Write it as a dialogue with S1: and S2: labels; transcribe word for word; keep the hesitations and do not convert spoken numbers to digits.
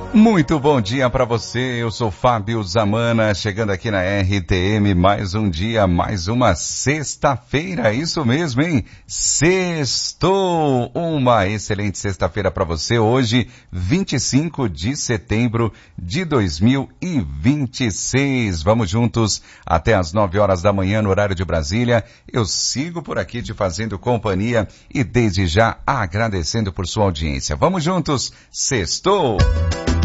S1: Muito bom dia para você, eu sou Fábio Zamana, chegando aqui na R T M, mais um dia, mais uma sexta-feira, isso mesmo, hein? Sextou! Uma excelente sexta-feira para você, hoje, vinte e cinco de setembro de dois mil e vinte e seis. Vamos juntos até as nove horas da manhã no horário de Brasília. Eu sigo por aqui te fazendo companhia e desde já agradecendo por sua audiência. Vamos juntos, sextou!